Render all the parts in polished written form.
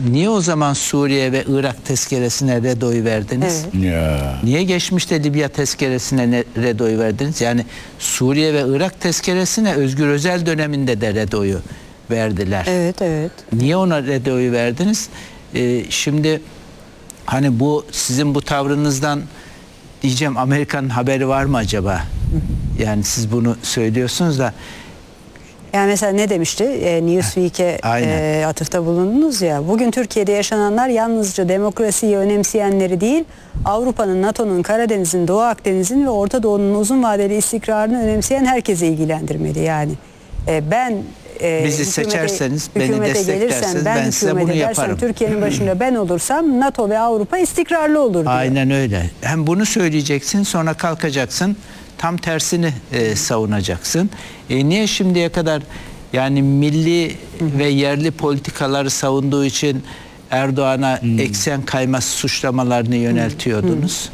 Niye o zaman Suriye ve Irak tezkeresine red oyu verdiniz? Evet. Ya. Niye geçmişte Libya tezkeresine red oyu verdiniz? Yani Suriye ve Irak tezkeresine Özgür Özel döneminde de red oyu verdiler. Evet, evet. Niye ona red oyu verdiniz? Şimdi hani bu sizin bu tavrınızdan diyeceğim, Amerika'nın haberi var mı acaba? Yani siz bunu söylüyorsunuz da. Yani mesela ne demişti? Newsweek'e atıfta bulundunuz ya. Bugün Türkiye'de yaşananlar yalnızca demokrasiyi önemseyenleri değil, Avrupa'nın, NATO'nun, Karadeniz'in, Doğu Akdeniz'in ve Orta Doğu'nun uzun vadeli istikrarını önemseyen herkesi ilgilendirmeli. Yani ben bizi seçerseniz, beni desteklerseniz ben size bunu yaparım. Türkiye'nin başında ben olursam NATO ve Avrupa istikrarlı olur diyor. Aynen öyle. Hem bunu söyleyeceksin, sonra kalkacaksın, tam tersini savunacaksın. Niye şimdiye kadar yani milli ve yerli politikaları savunduğu için Erdoğan'a eksen kayması suçlamalarını yöneltiyordunuz?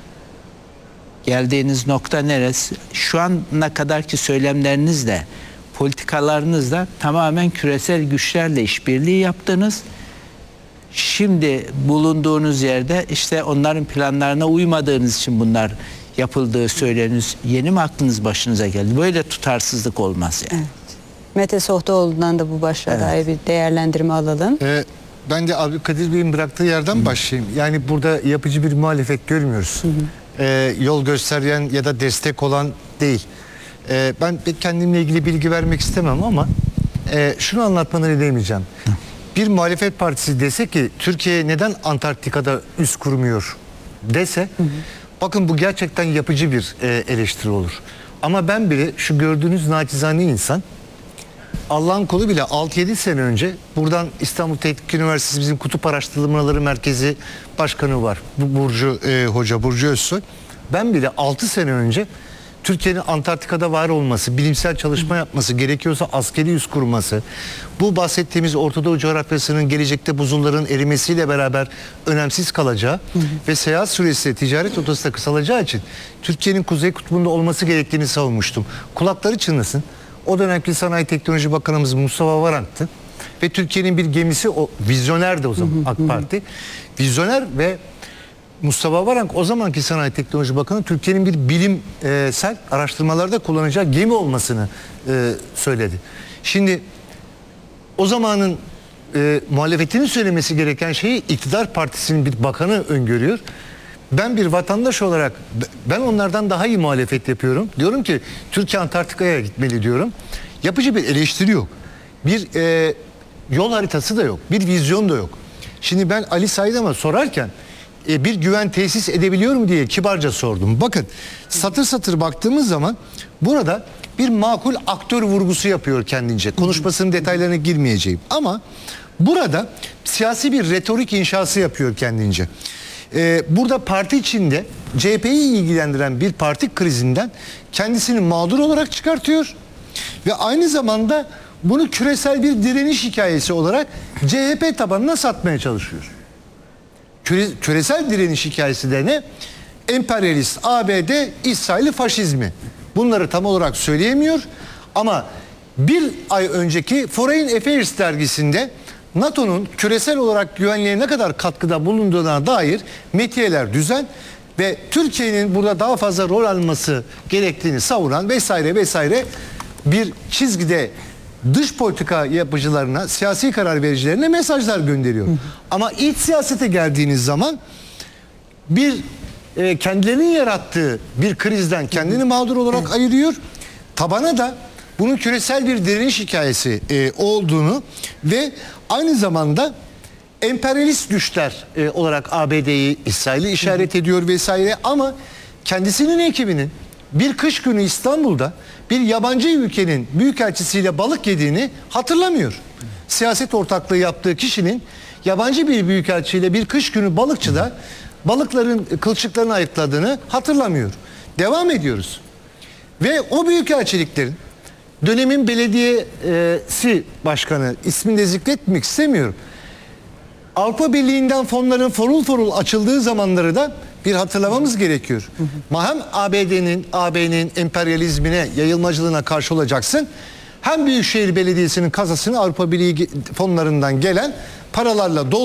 Geldiğiniz nokta neresi? Şu ana kadarki söylemlerinizle, politikalarınızla tamamen küresel güçlerle işbirliği yaptınız. Şimdi bulunduğunuz yerde işte onların planlarına uymadığınız için bunlar yapıldığı söyleniyorsunuz. Yeni mi aklınız başınıza geldi? Böyle tutarsızlık olmaz yani. Evet. Mete Sohtaoğlu'ndan da bu başlığa dair bir değerlendirme alalım. Ben de Abdülkadir Bey'in bıraktığı yerden başlayayım. Yani burada yapıcı bir muhalefet görmüyoruz. Yol gösteren ya da destek olan değil. Ben kendimle ilgili bilgi vermek istemem ama şunu anlatmadan edemeyeceğim. Bir muhalefet partisi dese ki Türkiye neden Antarktika'da üs kurmuyor dese, bakın bu gerçekten yapıcı bir eleştiri olur. Ama ben bile şu gördüğünüz naçizane insan, Allah'ın kolu bile 6-7 sene önce buradan İstanbul Teknik Üniversitesi bizim Kutup Araştırmaları Merkezi Başkanı var. Bu Burcu Hoca, Burcu Özsoy. Ben bile 6 sene önce Türkiye'nin Antarktika'da var olması, bilimsel çalışma yapması, gerekiyorsa askeri üs kurması, bu bahsettiğimiz Orta Doğu coğrafyasının gelecekte buzulların erimesiyle beraber önemsiz kalacağı ve seyahat süresi ticaret rotası da kısalacağı için Türkiye'nin Kuzey Kutbu'nda olması gerektiğini savunmuştum. Kulakları çınlasın. O dönemki Sanayi Teknoloji Bakanımız Mustafa Varank'tı ve Türkiye'nin bir gemisi, o vizyonerdi o zaman AK Parti. Vizyoner ve Mustafa Varank o zamanki Sanayi Teknoloji Bakanı Türkiye'nin bir bilimsel araştırmalarda kullanacağı gemi olmasını söyledi. Şimdi o zamanın muhalefetinin söylemesi gereken şeyi iktidar partisinin bir bakanı öngörüyor. Ben bir vatandaş olarak ben onlardan daha iyi muhalefet yapıyorum. Diyorum ki Türkiye Antarktika'ya gitmeli diyorum. Yapıcı bir eleştiri yok. Bir yol haritası da yok. Bir vizyon da yok. Şimdi ben Ali Saidam'a sorarken bir güven tesis edebiliyor mu diye kibarca sordum. Bakın satır satır baktığımız zaman burada bir makul aktör vurgusu yapıyor kendince. Konuşmasının detaylarına girmeyeceğim. Ama burada siyasi bir retorik inşası yapıyor kendince. Burada parti içinde CHP'yi ilgilendiren bir parti krizinden kendisini mağdur olarak çıkartıyor. Ve aynı zamanda bunu küresel bir direniş hikayesi olarak CHP tabanına satmaya çalışıyor. Küresel direniş hikayesi de ne? Emperyalist ABD, İsrail faşizmi. Bunları tam olarak söyleyemiyor. Ama bir ay önceki Foreign Affairs dergisinde NATO'nun küresel olarak güvenliğe ne kadar katkıda bulunduğuna dair metiyeler düzen ve Türkiye'nin burada daha fazla rol alması gerektiğini savunan vesaire vesaire bir çizgide dış politika yapıcılarına, siyasi karar vericilerine mesajlar gönderiyor. Ama iç siyasete geldiğiniz zaman bir kendilerinin yarattığı bir krizden kendini mağdur olarak ayırıyor. Tabana da bunun küresel bir direniş hikayesi olduğunu ve aynı zamanda emperyalist güçler olarak ABD'yi, İsrail'i işaret ediyor vesaire, ama kendisinin ekibinin bir kış günü İstanbul'da bir yabancı ülkenin büyükelçisiyle balık yediğini hatırlamıyor. Siyaset ortaklığı yaptığı kişinin yabancı bir büyükelçiyle bir kış günü balıkçıda balıkların kılçıklarını ayıkladığını hatırlamıyor. Devam ediyoruz. Ve o büyükelçiliklerin dönemin belediyesi başkanı, ismini de zikretmek istemiyorum, Avrupa Birliği'nden fonların forul forul açıldığı zamanları da bir hatırlamamız gerekiyor. Hem AB'nin emperyalizmine, yayılmacılığına karşı olacaksın, hem Büyükşehir Belediyesi'nin kasasını Avrupa Birliği fonlarından gelen paralarla